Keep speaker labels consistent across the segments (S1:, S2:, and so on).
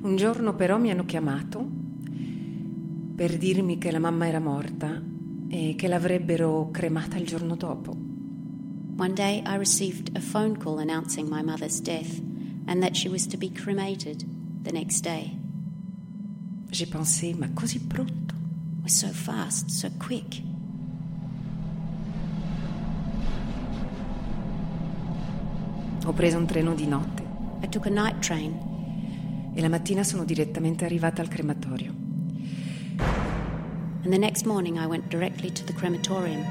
S1: Un giorno però mi hanno chiamato per dirmi che la mamma era morta e che l'avrebbero cremata il giorno dopo.
S2: One day I received a phone call announcing my mother's death and that she was to be cremated the next day.
S1: J'ai pensé, ma così pronto?
S2: It was so fast, so quick.
S1: Ho preso un treno di notte
S2: I took a night train
S1: e la mattina sono direttamente arrivata al crematorio.
S2: and the next morning I went directly to the crematorium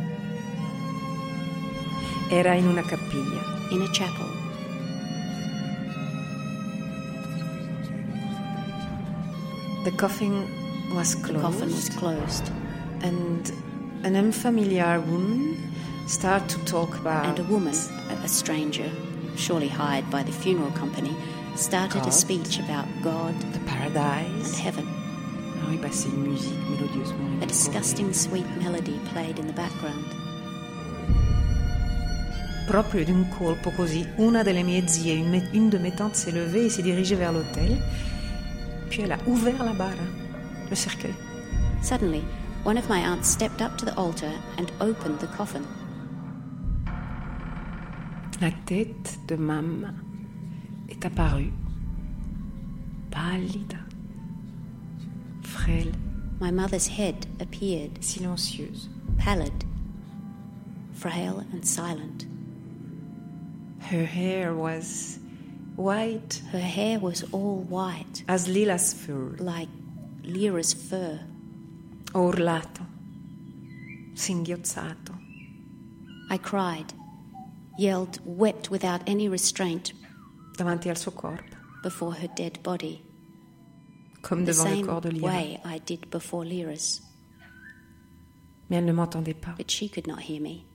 S1: Era in una cappiglia.
S2: in a chapel.
S1: The coffin was
S2: The
S1: closed,
S2: coffin was closed
S1: and an unfamiliar woman started to talk about
S2: and a woman, a stranger, surely hired by the funeral company, started a
S1: God.
S2: speech about God
S1: the
S2: and
S1: paradise.
S2: heaven.
S1: Ah oui, bah c'est une musique mélodieusement.
S2: A disgusting sweet melody played in the background.
S1: Proprio d'un colpo così, una delle mie zie, une de mes tantes s'est levée et s'est dirigée vers l'autel. Puis elle a ouvert la barre, le cercueil.
S2: Suddenly, one of my aunts stepped up to the altar and opened the coffin.
S1: La tête de mamma est apparue, pallida, frêle,
S2: My mother's head appeared,
S1: silencieuse.
S2: pallid, frail and silent.
S1: Her hair was white
S2: Her hair was all white,
S1: as Lila's fur.
S2: like Lyra's fur.
S1: Ho urlato, singhiozzato.
S2: I cried, yelled, wept without any restraint
S1: davanti al suo corpo,
S2: before her dead body,
S1: comme
S2: the
S1: devant le
S2: same
S1: corps de Lira.
S2: way I did before Lyra's.
S1: Mais elle ne m'entendait pas.
S2: But she could not hear me.